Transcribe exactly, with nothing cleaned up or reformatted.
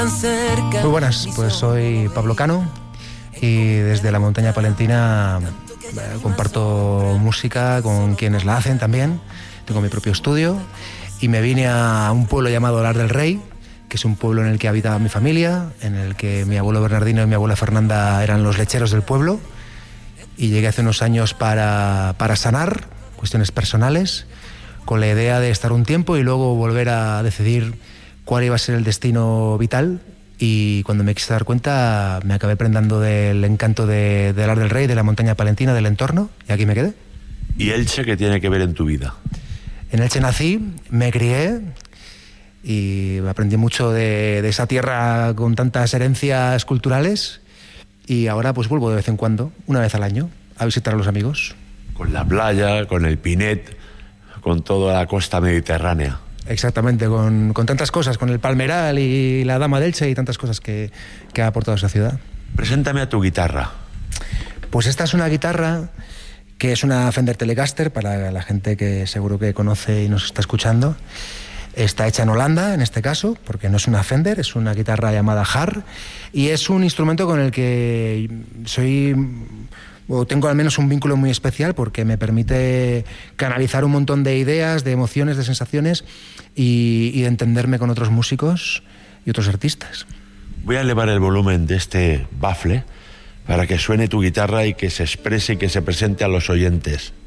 Muy buenas, pues soy Pablo Cano y desde la montaña palentina eh, comparto música con quienes la hacen también. Tengo mi propio estudio y me vine a un pueblo llamado Alar del Rey, que es un pueblo en el que habitaba mi familia, en el que mi abuelo Bernardino y mi abuela Fernanda eran los lecheros del pueblo, y llegué hace unos años para, para sanar cuestiones personales, con la idea de estar un tiempo y luego volver a decidir cuál iba a ser el destino vital. Y cuando me quise dar cuenta, me acabé prendando del encanto de, de Alar del Rey, de la montaña palentina, del entorno, y aquí me quedé. ¿Y Elche qué tiene que ver en tu vida? En Elche nací, me crié y aprendí mucho de, de esa tierra con tantas herencias culturales, y ahora pues vuelvo de vez en cuando, una vez al año, a visitar a los amigos. Con la playa, con el Pinet, con toda la costa mediterránea. Exactamente, con, con tantas cosas, con el Palmeral y la Dama de Elche y tantas cosas que, que ha aportado esa ciudad. Preséntame a tu guitarra. Pues esta es una guitarra que es una Fender Telecaster, para la gente que seguro que conoce y nos está escuchando. Está hecha en Holanda, en este caso, porque no es una Fender, es una guitarra llamada Har, y es un instrumento con el que soy... o tengo al menos un vínculo muy especial, porque me permite canalizar un montón de ideas, de emociones, de sensaciones, y, y de entenderme con otros músicos y otros artistas. Voy a elevar el volumen de este bafle para que suene tu guitarra y que se exprese y que se presente a los oyentes.